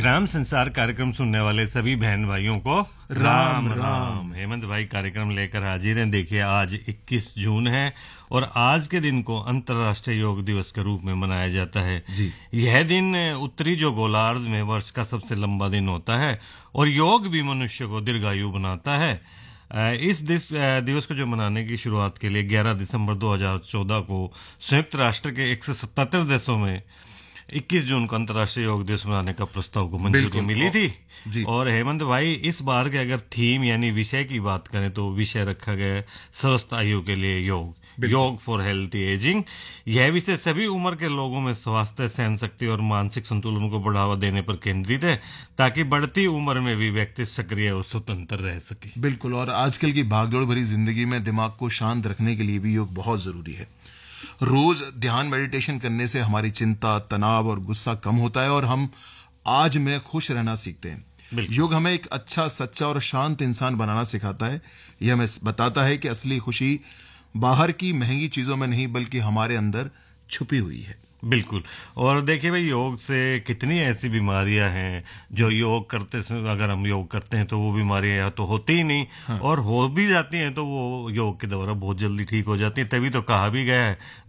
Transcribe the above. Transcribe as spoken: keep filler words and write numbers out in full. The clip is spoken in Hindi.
ग्राम संसार कार्यक्रम सुनने वाले सभी बहन भाइयों को राम राम। हेमंत भाई कार्यक्रम लेकर हाजिर हैं। देखिए आज इक्कीस जून है और आज के दिन को अंतर्राष्ट्रीय योग दिवस के रूप में मनाया जाता है जी। यह दिन उत्तरी जो गोलार्ध में वर्ष का सबसे लंबा दिन होता है और योग भी मनुष्य को दीर्घायु बनाता है। इस दिवस को जो मनाने की शुरुआत के लिए ग्यारह दिसंबर दो हज़ार चौदह को संयुक्त राष्ट्र के एक सौ सतहत्तर देशों में इक्कीस जून को अंतर्राष्ट्रीय योग दिवस मनाने का प्रस्ताव को मंजूरी मिली थी जी। और हेमंत भाई इस बार के अगर थीम यानी विषय की बात करें तो विषय रखा गया है स्वस्थ आयु के लिए योग, योग फॉर हेल्थी एजिंग। यह विषय सभी उम्र के लोगों में स्वास्थ्य, सहन शक्ति और मानसिक संतुलन को बढ़ावा देने पर केंद्रित है ताकि बढ़ती उम्र में भी व्यक्ति सक्रिय और स्वतंत्र रह सके। बिल्कुल। और आजकल की भागदौड़ भरी जिंदगी में दिमाग को शांत रखने के लिए भी योग बहुत जरूरी है। रोज ध्यान मेडिटेशन करने से हमारी चिंता, तनाव और गुस्सा कम होता है और हम आज में खुश रहना सीखते हैं। योग हमें एक अच्छा, सच्चा और शांत इंसान बनाना सिखाता है। यह हमें बताता है कि असली खुशी बाहर की महंगी चीजों में नहीं बल्कि हमारे अंदर छुपी हुई है। बिल्कुल। और देखिए भाई योग से कितनी ऐसी बीमारियां हैं जो योग करते अगर हम योग करते हैं तो वो बीमारियां या तो होती ही नहीं हाँ। और हो भी जाती हैं तो वो योग के द्वारा बहुत जल्दी ठीक हो जाती हैं। तभी तो कहा भी गया है